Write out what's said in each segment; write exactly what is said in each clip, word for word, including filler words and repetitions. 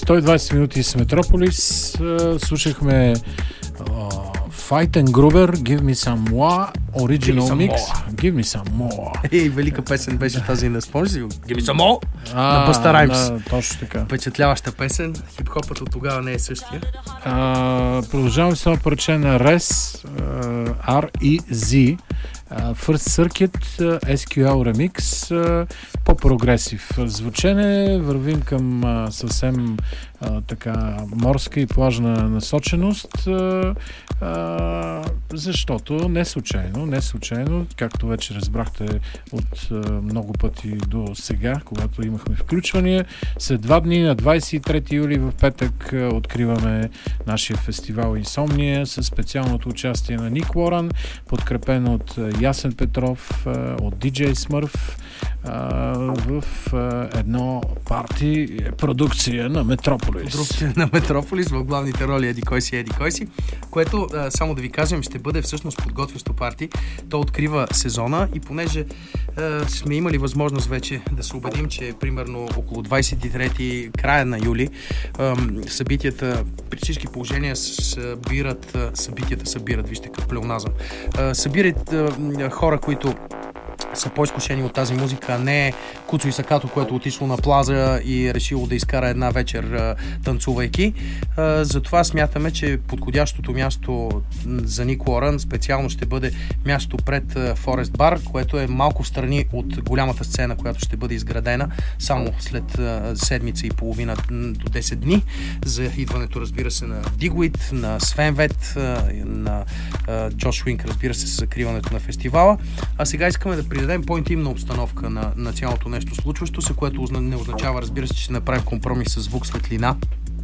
сто и двайсет минути с Метрополис. Слушахме Fight and Gruber, Give Me Some More, Original Give Mix. Give Me Some More. Ей, велика песен беше тази на спомняш си. Give Me Some More А, на Busta Rhymes. Да, точно така. Впечатляваща песен. Хип-хопът от тогава не е същия. А, продължаваме с това парче на Rez, R E Z. Uh, First Circuit, uh, ес кю ел Remix, uh, по-прогресив звучене, вървим към uh, съвсем uh, така морска и плажна насоченост, uh, uh, защото не случайно, не случайно, както вече разбрахте от uh, много пъти до сега, когато имахме включвания, след два дни на двайсет и трети юли в петък uh, откриваме нашия фестивал Инсомния с специалното участие на Ник Лоран, подкрепен от Ясен Петров, от ди джей Смърф в едно парти продукция на Метрополис. Продукция на Метрополис в главните роли Еди кой си, Еди кой си, което, само да ви кажем, ще бъде всъщност подготвящо парти. То открива сезона и понеже е, сме имали възможност вече да се убедим, че примерно около двайсет и трети края на юли е, събитията при всички положения събират, събитията събират, вижте как плеоназъм, е, събират е, хора, които са по-изкушени от тази музика, не е Куцо и Сакато, което отишло на плаза и е решило да изкара една вечер а, танцувайки. А, затова смятаме, че подходящото място за Ник Лоран специално ще бъде място пред Форест Бар, което е малко встрани от голямата сцена, която ще бъде изградена само след а, седмица и половина до десет дни. За идването, разбира се, на Дигуит, на Свенвет, а, на а, Джош Уинк, разбира се, с закриването на фестивала. А сега искаме да придадем по-интимна обстановка на, на цялото нещо случващо се, което не означава, разбира се, че ще направим компромис с звук, светлина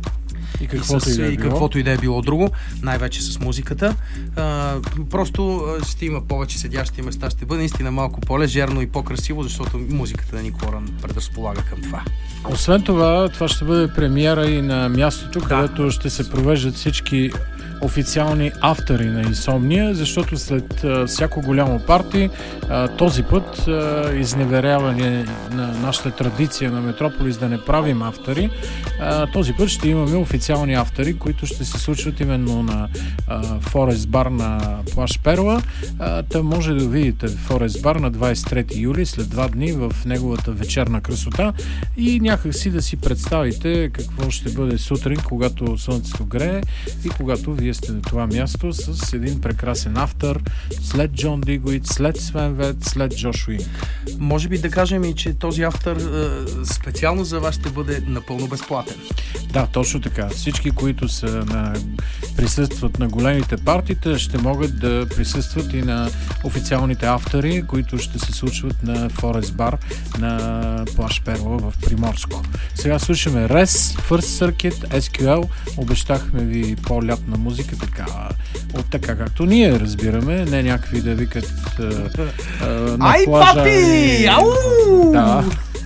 и каквото и, и, да е и било. каквото и да е било друго, най-вече с музиката. А, просто ще има повече седящи места, ще бъде наистина малко по-лежерно и по-красиво, защото музиката на Ник Лоран предразполага към това. Освен това, това ще бъде премиера и на мястото, да. където ще се провеждат всички официални автори на Инсомния, защото след а, всяко голямо парти а, този път а, изневеряване на нашата традиция на Метрополис да не правим автори, а, този път ще имаме официални автори, които ще се случват именно на Форест Бар на плаж Перла. А, та може да видите Форест Бар на двайсет и трети юли, след два дни в неговата вечерна красота и някак си да си представите какво ще бъде сутрин, когато слънцето грее и когато вие сте на това място с един прекрасен автор, след Джон Дигуит, след Свен Вет, след Джош Уинк. Може би да кажем и, че този автор специално за вас ще бъде напълно безплатен. Да, точно така. Всички, които са на, присъстват на големите партита, ще могат да присъстват и на официалните автори, които ще се случват на Форест Бар на плаж Перла в Приморско. Сега слушаме Rez, First Circuit, ес кю ел. Обещахме ви по-лятна музика, така, от така както ние разбираме, не някакви да викат а, а, на Ай, плажа. папи! И... Ау! Да.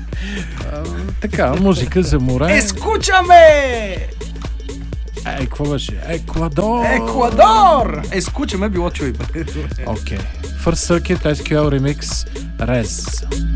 А, така, музика за море. Ескучаме! Е, какво беше? Еквадор! Еквадор! Ескучаме било чуй. Окей. Okay. First Circuit, ес кю ел Remix, Rez.